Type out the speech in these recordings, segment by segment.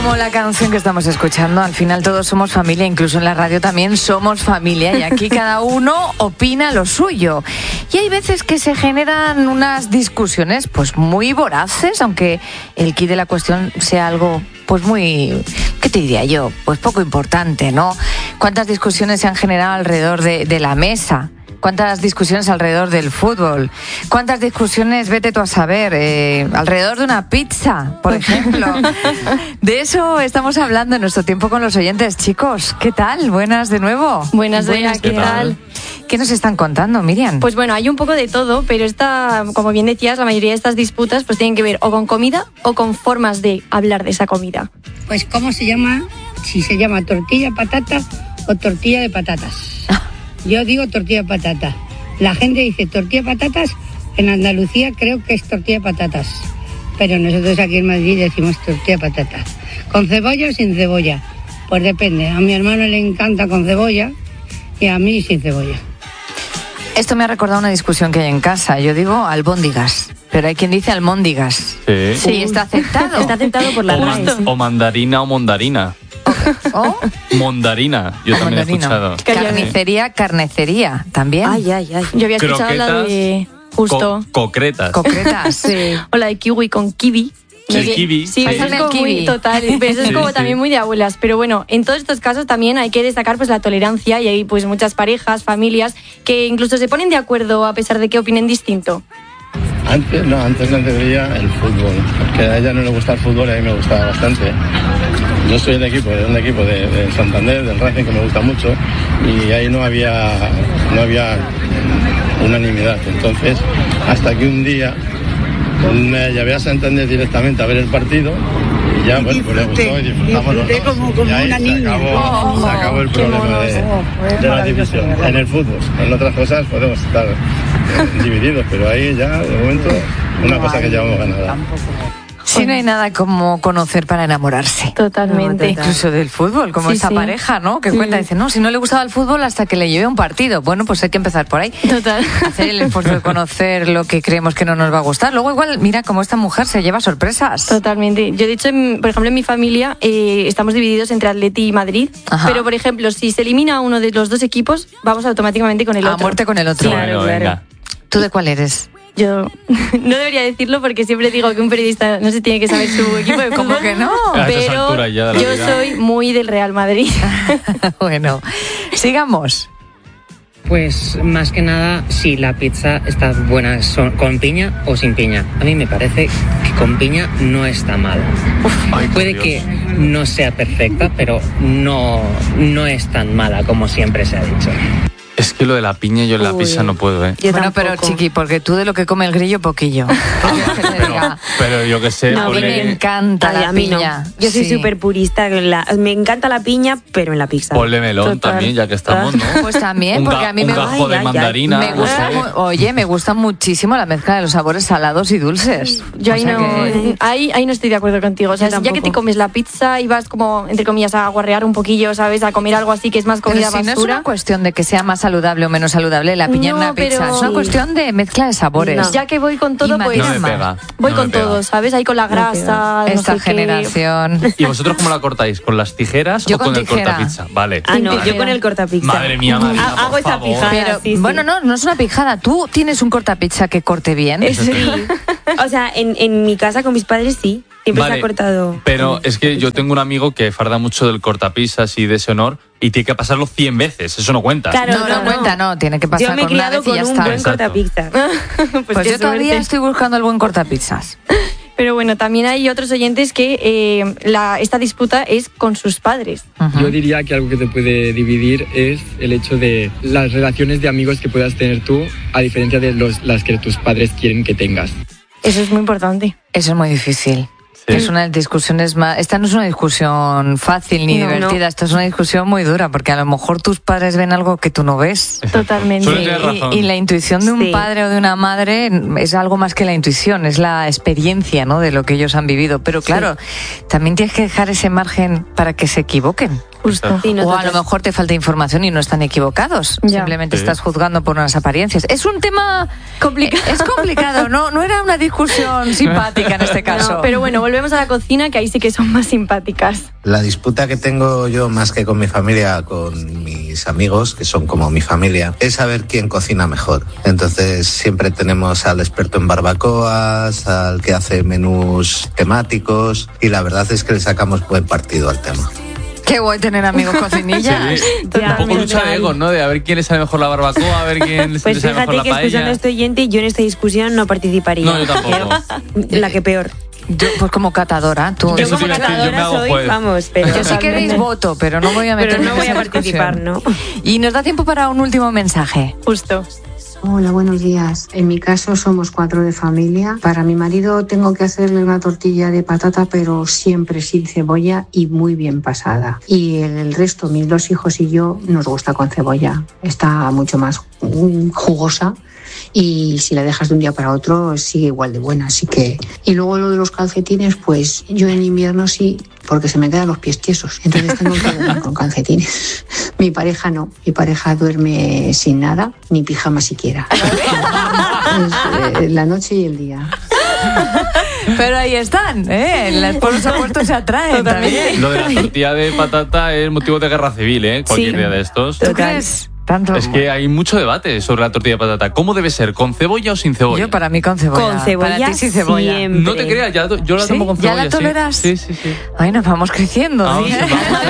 Como la canción que estamos escuchando, al final todos somos familia, incluso en la radio también somos familia y aquí cada uno opina lo suyo. Y hay veces que se generan unas discusiones pues muy voraces, aunque el quid de la cuestión sea algo pues muy, ¿qué te diría yo? Pues poco importante, ¿no? ¿Cuántas discusiones se han generado alrededor de la mesa? ¿Cuántas discusiones alrededor del fútbol? ¿Cuántas discusiones, vete tú a saber, alrededor de una pizza, por ejemplo? De eso estamos hablando en nuestro tiempo con los oyentes. Chicos, ¿qué tal? Buenas de nuevo. Buenas, ¿qué tal? ¿Qué nos están contando, Miriam? Pues bueno, hay un poco de todo, pero como bien decías, la mayoría de estas disputas pues tienen que ver o con comida o con formas de hablar de esa comida. Pues ¿cómo se llama? Si se llama tortilla patata o tortilla de patatas. Yo digo tortilla de patata. La gente dice tortilla de patatas. En Andalucía creo que es tortilla de patatas. Pero nosotros aquí en Madrid decimos tortilla de patatas. ¿Con cebolla o sin cebolla? Pues depende. A mi hermano le encanta con cebolla y a mí sin cebolla. Esto me ha recordado una discusión que hay en casa. Yo digo albóndigas, pero hay quien dice almóndigas. Sí, está aceptado. Está aceptado por la RAE. O mandarina o mondarina. ¿O? Mondarina, yo también he escuchado. Carnicería, carnecería, también. Ay. Yo había escuchado la de justo. Concretas. Concretas. Sí. O la de kiwi con kiwi. El kiwi. Sí, es como muy total, pero eso es como también muy de abuelas. Pero bueno, en todos estos casos también hay que destacar pues la tolerancia y hay pues muchas parejas, familias que incluso se ponen de acuerdo a pesar de que opinen distinto. Antes no veía el fútbol, porque a ella no le gusta el fútbol y a mí me gustaba bastante. Yo soy de un equipo de Santander, del Racing, que me gusta mucho, y ahí no había unanimidad. Entonces, hasta que un día me llevé a Santander directamente a ver el partido y ya, bueno, pues le gustó y disfrutamos los dos. Como y ahí una niña. se acabó el problema de la división. En el fútbol, en otras cosas podemos estar divididos, pero ahí ya, de momento, una cosa que llevamos ganada. Sí, no hay nada como conocer para enamorarse. Totalmente. Incluso del fútbol, como esta pareja, ¿no? Que cuenta, dice, no, si no le gustaba el fútbol hasta que le llevé un partido. Bueno, pues hay que empezar por ahí. Total. Hacer el esfuerzo de conocer lo que creemos que no nos va a gustar. Luego igual, mira cómo esta mujer se lleva sorpresas. Totalmente. Yo, de hecho, por ejemplo, en mi familia estamos divididos entre Atleti y Madrid. Ajá. Pero, por ejemplo, si se elimina uno de los dos equipos, vamos automáticamente con el otro. A muerte con el otro. Sí, claro. Venga. ¿Tú de cuál eres? Yo no debería decirlo porque siempre digo que un periodista no se tiene que saber su equipo de fútbol. ¿Cómo que no? Pero yo soy muy del Real Madrid. Bueno, sigamos. Pues más que nada, si la pizza está buena con piña o sin piña. A mí me parece que con piña no está mal. Puede que no sea perfecta, pero no es tan mala como siempre se ha dicho. Es que lo de la piña yo en la pizza no puedo, Bueno, pero chiqui, porque tú de lo que come el grillo, poquillo. Pero yo qué sé. No, a mí me encanta la piña. No. Yo soy súper purista. Me encanta la piña, pero en la pizza. Ponle melón también, ya que estamos, ¿no? Pues también, porque a mí me gusta. Un gajo de mandarina. Me gusta, me gusta muchísimo la mezcla de los sabores salados y dulces. Yo ahí no estoy de acuerdo contigo. O sea, ya que te comes la pizza y vas como, entre comillas, a guarrear un poquillo, ¿sabes? A comer algo así que es más comida basura. No es una cuestión de que sea más saludable o menos saludable la piña en una pizza. Es una cuestión de mezcla de sabores. No. Ya que voy con todo, pues voy con todo, ¿sabes? Ahí con la grasa. Esta generación. ¿Y vosotros cómo la cortáis? ¿Con las tijeras o con el cortapizza? Vale. Yo con el cortapizza. Madre mía, Marina, hago esa pijada. Pero, sí. Bueno, no es una pijada. ¿Tú tienes un cortapizza que corte bien? Sí. O sea, en mi casa con mis padres sí. Siempre se ha cortado. Pero es que yo tengo un amigo que farda mucho del cortapizzas y de ese honor y tiene que pasarlo 100 veces. Eso no cuenta. Claro, no cuenta, no. Tiene que pasar con una vez y ya está. Yo me he criado con un buen cortapizza. Pues yo todavía estoy buscando el buen cortapizzas. Pero bueno, también hay otros oyentes que esta disputa es con sus padres. Uh-huh. Yo diría que algo que te puede dividir es el hecho de las relaciones de amigos que puedas tener tú, a diferencia de las que tus padres quieren que tengas. Eso es muy importante. Eso es muy difícil. Es una de las discusiones más... Esta no es una discusión fácil ni divertida, Esto es una discusión muy dura, porque a lo mejor tus padres ven algo que tú no ves. Totalmente. Y la intuición de un padre o de una madre es algo más que la intuición, es la experiencia, ¿no?, de lo que ellos han vivido. Pero claro, también tienes que dejar ese margen para que se equivoquen. Justo. Sí, O a nosotros- lo mejor te falta información y no están equivocados. Ya. Simplemente Sí. estás juzgando por unas apariencias. Es un tema Complicado. Es complicado, no era una discusión simpática en este caso. No, pero bueno, volvemos a la cocina, que ahí sí que son más simpáticas. La disputa que tengo yo, más que con mi familia, con mis amigos, que son como mi familia, es saber quién cocina mejor. Entonces siempre tenemos al experto en barbacoas, al que hace menús temáticos, y la verdad es que le sacamos buen partido al tema. Qué guay tener amigos cocinillas. Sí, un poco lucha de egos, ¿no? De a ver quién le sale mejor la barbacoa, a ver quién le Pues sale mejor fíjate la que escuchando paella. a este oyente, yo en esta discusión no participaría. No, yo tampoco. La que peor. Yo, pues como catadora, tú. Yo Eso como te iba a decir, yo me catadora hago soy, juez. vamos, pero... Yo si queréis voto, pero no voy a meterme Pero no voy en a esa participar, discusión. ¿no? Y nos da tiempo para un último mensaje. Justo. Hola, buenos días. En mi caso somos 4 de familia. Para mi marido tengo que hacerle una tortilla de patata, pero siempre sin cebolla y muy bien pasada. Y el resto, mis 2 hijos y yo, nos gusta con cebolla. Está mucho más jugosa. Y si la dejas de un día para otro sigue igual de buena, así que... Y luego lo de los calcetines, pues yo en invierno sí, porque se me quedan los pies tiesos, entonces tengo que dormir con calcetines. Mi pareja no, mi pareja duerme sin nada, ni pijama siquiera. Es, la noche y el día. Pero ahí están, ¿eh? Las polos opuestos se atraen también. Lo de la tortilla de patata es motivo de guerra civil, ¿eh? Cualquier día de estos. ¿Tú crees? Tanto. Es que hay mucho debate sobre la tortilla de patata. ¿Cómo debe ser? ¿Con cebolla o sin cebolla? Yo para mí con cebolla. Con cebolla Para ti sin cebolla. siempre. No te creas, yo la ¿Sí? tomo con ¿Ya cebolla. la toleras? Sí. Ay, nos vamos creciendo. Vamos, ¿sí? vamos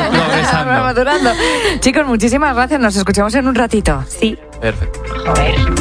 Vamos madurando. Chicos, muchísimas gracias. Nos escuchamos en un ratito. Sí. Perfecto. Joder.